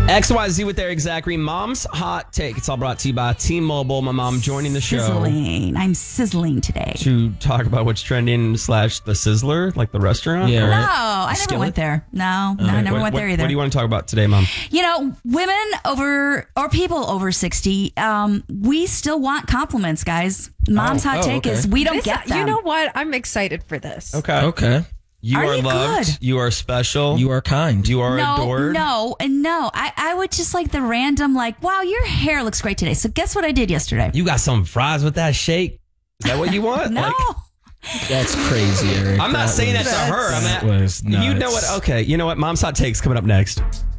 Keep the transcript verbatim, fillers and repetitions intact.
X Y Z with Eric Zachary. Mom's Hot Take. It's all brought to you by T-Mobile. My mom joining the show. Sizzling. I'm sizzling today. To talk about what's trending slash the Sizzler, like the restaurant? Yeah, No, right. I never Skillet? went there. No, no, I never What- went what- there either. What do you want to talk about today, Mom? You know, women over or people over sixty, um, we still want compliments, guys. Mom's Oh, hot oh, take okay. is we don't This- get them. You know what? I'm excited for this. Okay. Okay. You Are are, you loved. good? You are special. You are kind. You are no, adored. no, and no. I, I would just like the random, like, wow, your hair looks great today. So guess what I did yesterday? You got some fries with that shake. Is that what you want? no. Like, That's crazy, Eric. I'm not saying that to her. I'm that at, was You know nuts. what? Okay. You know what? Mom's Hot Take's coming up next.